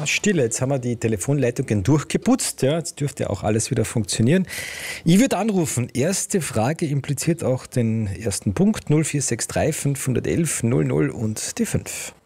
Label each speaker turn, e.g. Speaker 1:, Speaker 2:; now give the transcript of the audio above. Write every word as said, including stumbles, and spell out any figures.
Speaker 1: Windstille. Jetzt haben wir die Telefonleitungen durchgeputzt. Ja, jetzt dürfte auch alles wieder funktionieren. Ich würde anrufen. Erste Frage impliziert auch den ersten Punkt. null vier sechs drei fünf eins eins null null und die fünf.